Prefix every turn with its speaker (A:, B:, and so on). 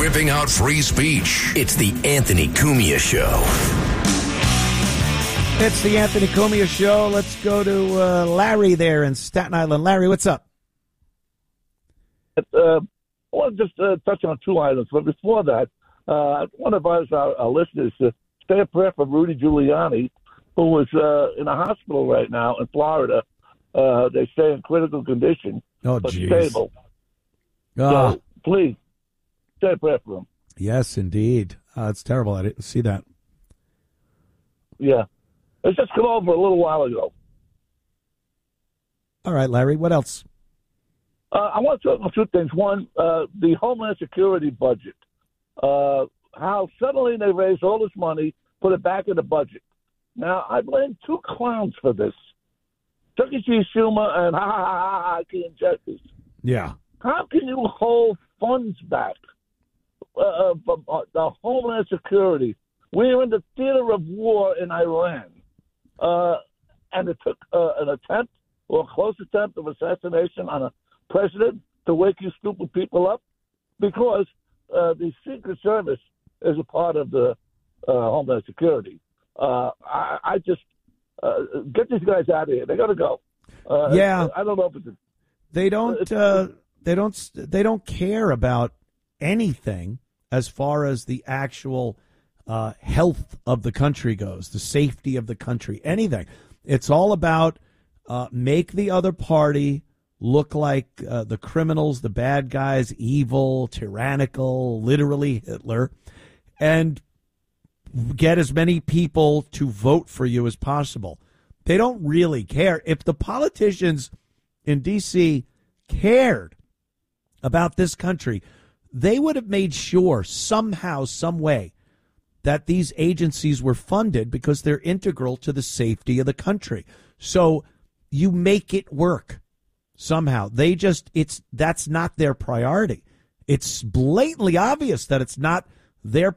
A: whipping out free speech. It's the Anthony Cumia Show.
B: It's the Anthony Cumia Show. Let's go to Larry there in Staten Island. Larry, what's up?
C: I want to just touch on two items. But before that, I want to advise our listeners to stay in prayer for Rudy Giuliani, who is in a hospital right now in Florida. They say in critical condition, but stable. So please, stay in prayer for him.
B: Yes, indeed. It's terrible. I didn't see that.
C: Yeah. It's just come over a little while ago.
B: All right, Larry, what else?
C: I want to talk about two things. One, the Homeland Security budget. How suddenly they raised all this money, put it back in the budget. Now, I blame two clowns for this. Chuck E. Cheese Schumer and Ken Jeffries.
B: Yeah.
C: How can you hold funds back from the Homeland Security? We're in the theater of war in Iran. And it took an attempt or a close attempt of assassination on a president to wake you stupid people up because the Secret Service is a part of the Homeland Security. I just get these guys out of here. They got to go.
B: Yeah,
C: I don't know if it's.
B: They don't care about anything as far as the actual health of the country goes, the safety of the country, anything. It's all about make the other party look like the criminals, the bad guys, evil, tyrannical, literally Hitler, and get as many people to vote for you as possible. They don't really care. If the politicians in D.C. cared about this country, they would have made sure somehow, some way, that these agencies were funded because they're integral to the safety of the country. So you make it work somehow. That's not their priority. It's blatantly obvious that it's not their